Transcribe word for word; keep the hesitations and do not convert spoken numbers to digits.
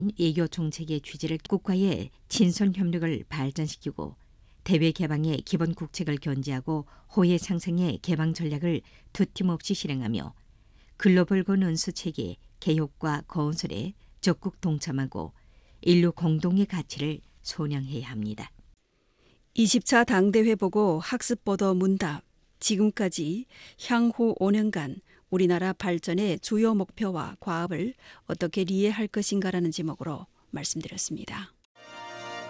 외교 정책의 취지를 국가의 친선 협력을 발전시키고 대외 개방의 기본 국책을 견지하고 호혜 상생의 개방 전략을 두팀없이 실행하며 글로벌 건운수 체계 개혁과 건설에 적극 동참하고 인류 공동의 가치를 선양해야 합니다. 이십 차 당대회 보고 학습보도 문답. 지금까지 향후 오 년간 우리나라 발전의 주요 목표와 과업을 어떻게 이해할 것인가라는 제목으로 말씀드렸습니다.